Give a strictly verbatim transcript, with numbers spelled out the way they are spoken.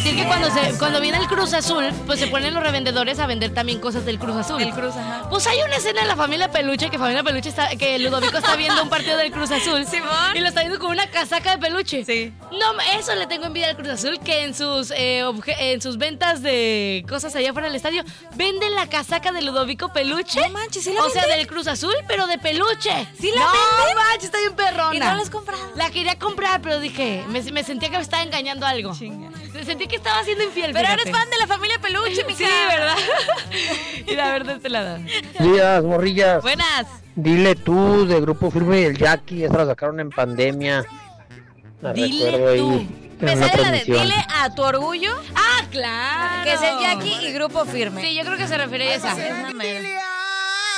admitir que cuando se cuando viene el Cruz Azul, pues se ponen los revendedores a vender también cosas del Cruz Azul. El Cruz, ajá. Pues hay una escena en la familia Peluche, que familia Peluche está, que Ludovico está viendo un partido del Cruz Azul. Simón. Y lo está viendo con una casaca de peluche. Sí. No, eso le tengo envidia al Cruz Azul, que en sus eh, obje- en sus ventas de cosas allá fuera del estadio, venden la casaca de Ludovico Peluche. No manches, ¿sí la O sea, venden? del Cruz Azul, pero de peluche. ¿Sí la no, venden? No manches, está bien perrona. ¿Y no la has comprado? La quería comprar, pero dije, me, me sentía que me estaba engañando algo. Chinga. Me sentí que estaba siendo infiel. Pero fíjate. eres fan de la familia Peluche, mija. Sí, ¿verdad? Y a ver de este lado. Días, morrillas. Buenas. Dile tú, de Grupo Firme y el Jackie, esa la sacaron en pandemia. La Dile recuerdo ahí tú. en Me una sale la de transmisión. dile a tu orgullo, Ah, claro. que es el Jackie y Grupo Firme. Sí, yo creo que se refiere a esa. Esa mera.